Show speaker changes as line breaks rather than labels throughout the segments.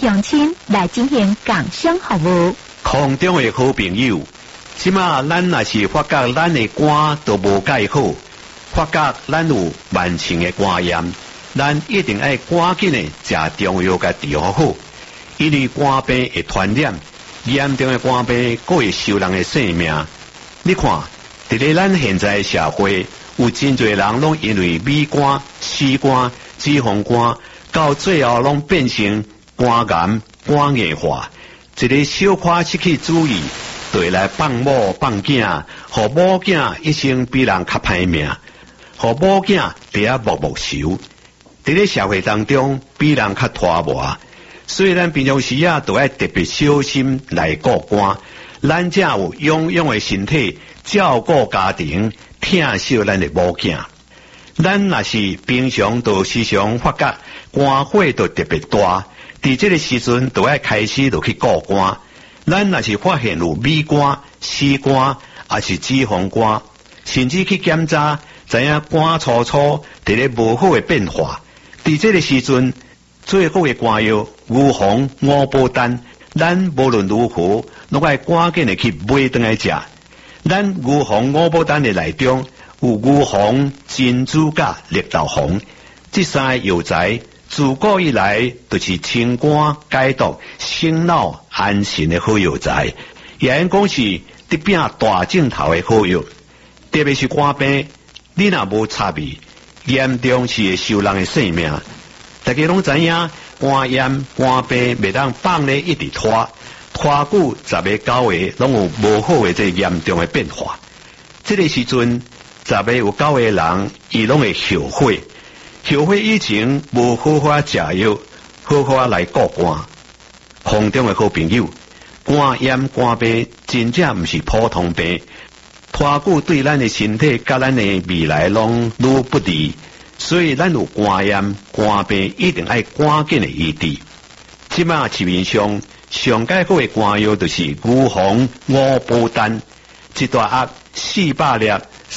乡亲来进行工商服务。
空中的好朋友，即马咱若是发觉咱的肝都无介好，发觉咱有慢性的肝炎，咱一定要赶紧的食中药甲治好，因为肝病会传染，严重的肝病佫会收人的性命。你看，伫咧咱现在的社会，有真侪人拢因为米肝、C肝、脂肪肝，到最后拢变成肝癌、肝硬化。一个小可失去主意，就会来放某放囝，互某囝一生比人较歹命，互某囝伫遐默默受。伫咧社会当中，比人较拖磨，所以咱平常时都要特别小心来顾肝。咱才有臃肿的身体，照顾家庭，疼惜咱的某囝。咱若是平常都时常发觉肝火都特别大，伫这个时阵都要开始就去顾肝。咱若是发现有米肝、C肝，还是脂肪肝，甚至去检查，知影肝粗粗伫咧无好的变化。伫这个时阵，最好的肝药牛黄、五宝丹，咱无论如何，拢要赶紧的去买回来食。咱牛黄、五宝丹的内中有牛黄、珍珠甲绿豆黄，这三个药材自古以来就是清肝解毒、醒脑安神的好药材，也因讲是得病大镜头的好药。特别是肝病，你若无插味，严重是会收人的性命。大家拢知影，肝炎、肝病袂当放咧一直拖久10个9个，拢有无好的这严重的变化。这个时阵10个有9个人，伊拢会后悔。后悔以前无好好食药，好好来顾肝。空中的好朋友，肝炎、肝病真正毋是普通病，拖久对咱的身体甲咱的未来拢愈不利。所以咱有肝炎、肝病，一定要赶紧的医治。即马市面上上介好的肝药就是牛黄、五宝丹，一大盒400粒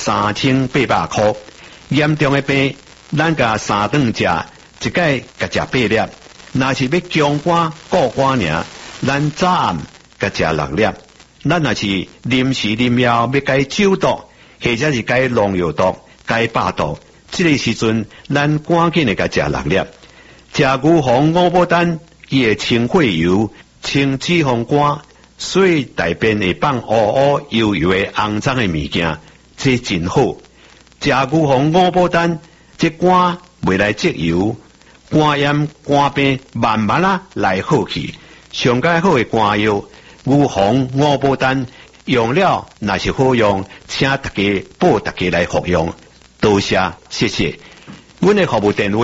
，3800块。严重的病，咱甲3顿食，一届甲食8粒。若是要强肝顾肝尔，咱早暗甲食6粒。咱若是临时临要要解酒毒，或者是解农药毒、解百毒。这个时阵，咱赶紧的甲食6粒，食牛黄、五宝丹，伊会清血油、清脂肪肝，所以大便会放乌乌油油的肮脏的物件，这真好。食牛黄、五宝丹，这肝袂来积油，肝炎、肝病慢慢来好去。上介好的肝药，牛黄、五宝丹，用了若是好用，请大家报大家来服用。多谢，谢谢。阮的服务电话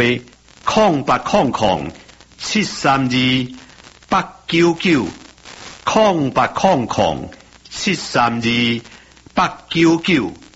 ：0800-732-899，0800-732-899。